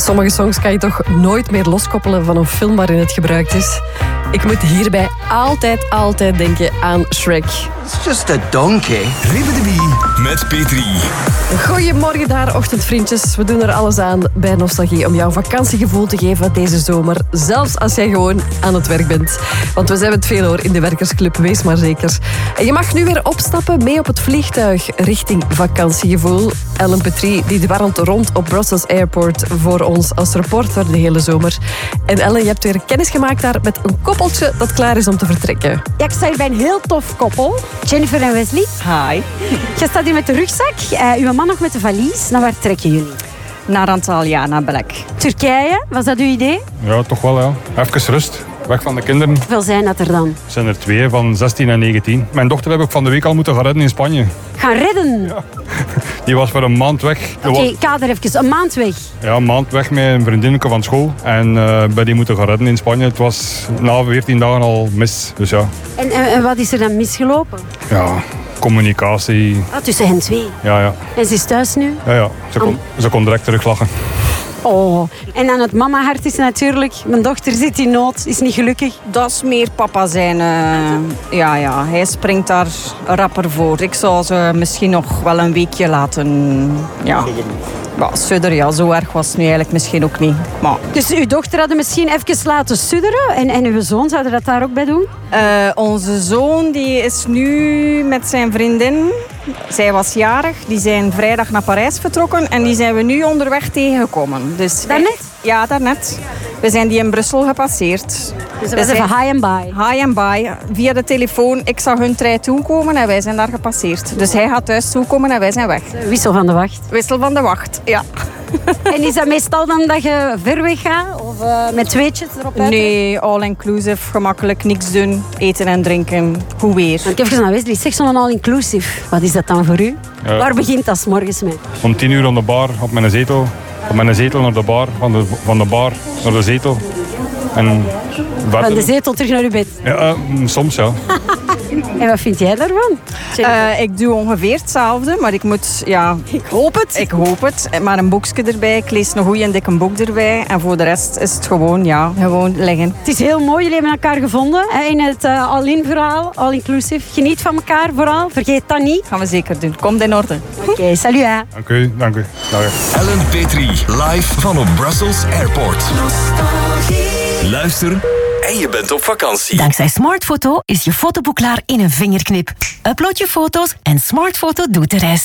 Sommige songs kan je toch nooit meer loskoppelen van een film waarin het gebruikt is. Ik moet hierbij altijd denken aan Shrek. It's just a donkey. Ribbidi met Petri. Goedemorgen daar, ochtendvriendjes. We doen er alles aan bij Nostalgie om jou een vakantiegevoel te geven deze zomer. Zelfs als jij gewoon aan het werk bent. Want we zijn het veel hoor in de werkersclub, wees maar zeker. En je mag nu weer opstappen mee op het vliegtuig richting vakantiegevoel. Ellen Petrie die dwarrelt rond op Brussels Airport voor ons als reporter de hele zomer. En Ellen, je hebt weer kennis gemaakt daar met een koppeltje dat klaar is om te vertrekken. Ja, ik sta hier bij een heel tof koppel. Jennifer en Wesley. Hi. Je staat hier met de rugzak, uw man nog met de valies. Naar waar trekken jullie? Naar Antalya, naar Belek. Turkije, was dat uw idee? Ja, toch wel, ja. Even rust. Weg van de kinderen. Hoeveel zijn dat er dan? Er zijn er 2 van 16 en 19. Mijn dochter heb ik van de week al moeten gaan redden in Spanje. Gaan redden? Ja. Die was voor een maand weg. Oké, kader even. Een maand weg? Ja, een maand weg met een vriendinnetje van school. En bij die moeten gaan redden in Spanje. Het was na 14 dagen al mis. Dus ja. En wat is er dan misgelopen? Ja, communicatie. Tussen hen twee? Ja. En ze is thuis nu? Ja. Ze kon direct teruglachen. Oh, en dan het mama-hart is natuurlijk... Mijn dochter zit in nood, is niet gelukkig. Dat is meer papa zijn. Ja, hij springt daar rapper voor. Ik zou ze misschien nog wel een weekje laten... Ja. Sudderen, ja, zo erg was het nu eigenlijk misschien ook niet. Maar... Dus uw dochter hadden misschien even laten sudderen en uw zoon zou dat daar ook bij doen? Onze zoon die is nu met zijn vriendin. Zij was jarig, die zijn vrijdag naar Parijs vertrokken en die zijn we nu onderweg tegengekomen. Dus daarnet? Ja, daarnet. We zijn die in Brussel gepasseerd. Dus dat was even high and by? High and by. Via de telefoon, ik zag hun trein toekomen en wij zijn daar gepasseerd. Dus hij gaat thuis toekomen en wij zijn weg. Wissel van de wacht? Wissel van de wacht, ja. En is dat meestal dan dat je ver weg gaat? Of met tweetjes erop uit? Nee, all-inclusive, gemakkelijk, niks doen, eten en drinken, goed weer. Ik heb even naar Wesley, zeg zo'n all-inclusive. Wat is dat dan voor u? Ja. Waar begint dat 's morgens mee? Om 10 uur aan de bar, op mijn zetel. Op mijn zetel naar de bar, van de bar naar de zetel. En van de zetel terug naar uw bed? Ja, soms ja. En wat vind jij daarvan? Ik doe ongeveer hetzelfde, maar ik moet, ja... Ik hoop het. Ik hoop het. Maar een boekje erbij. Ik lees een goeie en dikke boek erbij. En voor de rest is het gewoon liggen. Het is heel mooi. Jullie hebben elkaar gevonden in het all-in verhaal. All-inclusive. Geniet van elkaar vooral. Vergeet dat niet. Gaan we zeker doen. Komt in orde. Oké, salut hè. Dank u. Ellen Petrie, live van op Brussels Airport. Luister en je bent op vakantie. Dankzij Smartfoto is je fotoboek klaar in een vingerknip. Upload je foto's en Smartfoto doet de rest.